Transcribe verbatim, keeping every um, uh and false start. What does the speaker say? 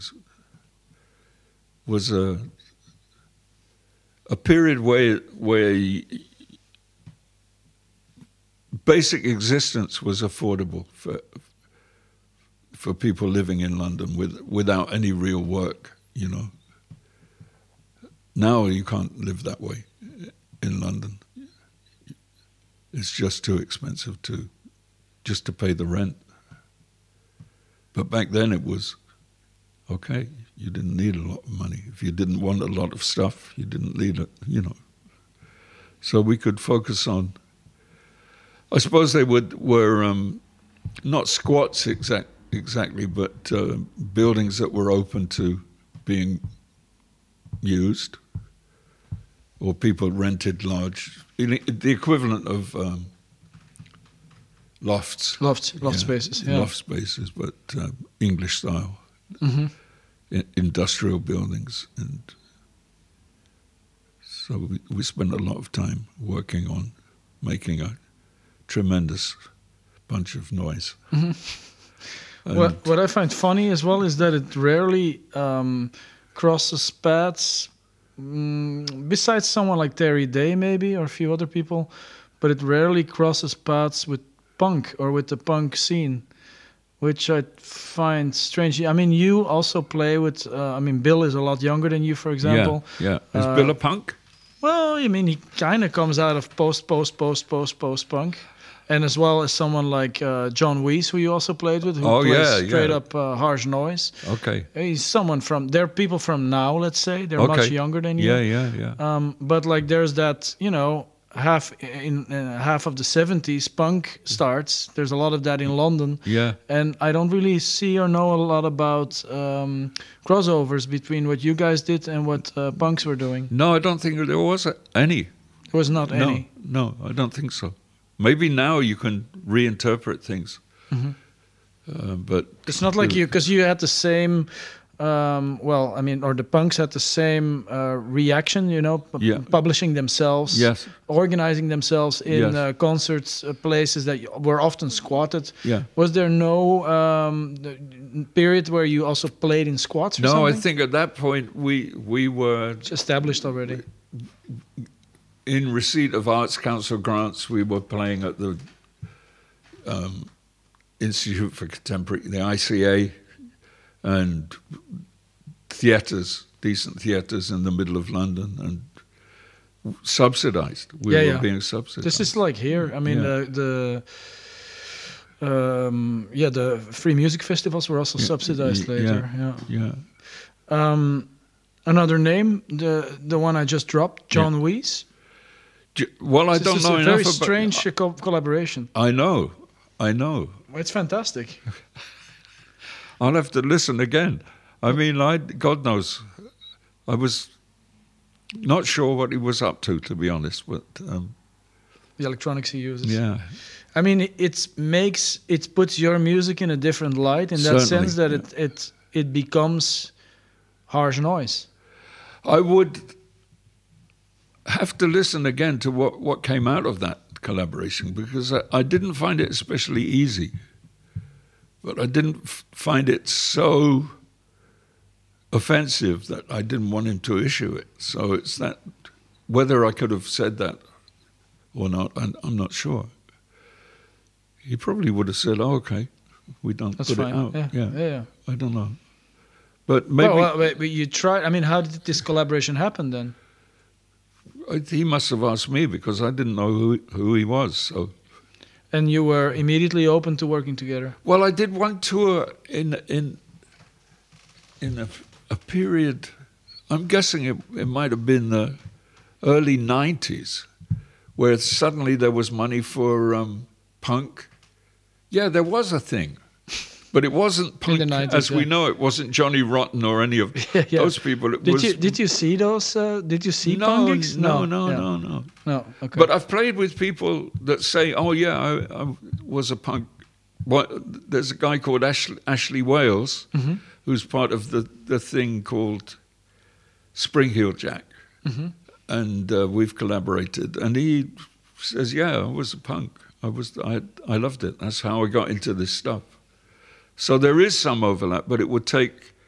was a a period where where basic existence was affordable for for people living in London with without any real work, you know. Now you can't live that way in London. It's just too expensive to just to pay the rent. But back then it was okay. You didn't need a lot of money. If you didn't want a lot of stuff, you didn't need it, you know. So we could focus on, I suppose they would, were um, not squats exact, exactly, but uh, buildings that were open to being used, or people rented large, the equivalent of um, lofts. Lofts, loft yeah, spaces, yeah. Loft spaces, but uh, English style. Mm-hmm. Industrial buildings, and so we, we spent a lot of time working on making a tremendous bunch of noise. Mm-hmm. What what I find funny as well is that it rarely um, crosses paths. Mm, besides someone like Terry Day, maybe, or a few other people, but it rarely crosses paths with punk or with the punk scene, which I find strange. I mean, you also play with, uh, I mean, Bill is a lot younger than you, for example. Yeah, yeah. Is uh, Bill a punk? Well, I mean, he kind of comes out of post, post, post, post, post-punk. And as well as someone like uh, John Weiss, who you also played with, who oh, plays yeah, straight yeah. up uh, harsh noise. Okay. He's someone from, they're people from now, let's say. They're okay. much younger than you. Yeah, yeah, yeah. Um, but like there's that, you know, half in, in half of the seventies punk starts. There's a lot of that in London. Yeah. And I don't really see or know a lot about um, crossovers between what you guys did and what uh, punks were doing. No, I don't think there was any. There was not no, any. No, I don't think so. Maybe now you can reinterpret things. Mm-hmm. Uh, but it's not like you, because you had the same, um, well, I mean, or the punks had the same uh, reaction, you know, p- yeah. publishing themselves, yes. organizing themselves in yes. uh, concerts, uh, places that were often squatted. Yeah. Was there no um, period where you also played in squats or no, something? I think at that point we we were it's established already. In receipt of Arts Council grants, we were playing at the um, Institute for Contemporary, the I C A, and theatres, decent theatres in the middle of London, and subsidised. We yeah, were yeah. being subsidised. This is like here. I mean, yeah. the the um, yeah, the free music festivals were also yeah. subsidised yeah. later. Yeah. Yeah. Um, another name, the the one I just dropped, John yeah. Weiss. Well, I this don't is know a enough very about... strange uh, co- collaboration. I know, I know. It's fantastic. I'll have to listen again. I mean, I God knows, I was not sure what he was up to, to be honest. But um, the electronics he uses. Yeah. I mean, it, it makes it puts your music in a different light in that Certainly, sense that yeah. it it it becomes harsh noise. I would have to listen again to what, what came out of that collaboration, because I, I didn't find it especially easy, but I didn't f- find it so offensive that I didn't want him to issue it. So it's that, whether I could have said that or not, I'm, I'm not sure. He probably would have said, oh, okay, we don't That's put fine. it out. Yeah. Yeah. Yeah, yeah. I don't know. But maybe... Well, well, but you tried, I mean, how did this collaboration happen then? He must have asked me, because I didn't know who, who he was. So, and you were immediately open to working together. Well, I did one tour in in in a, a period. I'm guessing it, it might have been the early nineties, where suddenly there was money for um, punk. Yeah, there was a thing. But it wasn't punk nineties, as yeah. we know. It wasn't Johnny Rotten or any of yeah, yeah. those people. It did was, you did you see those? Uh, did you see no, punk gigs? No, no, yeah. no, no, no. Okay. But I've played with people that say, "Oh yeah, I, I was a punk." Well, there's a guy called Ashley, Ashley Wales, mm-hmm. who's part of the the thing called Spring Heel Jack, mm-hmm. and uh, we've collaborated. And he says, "Yeah, I was a punk. I was. I I loved it. That's how I got into this stuff." So there is some overlap, but it would take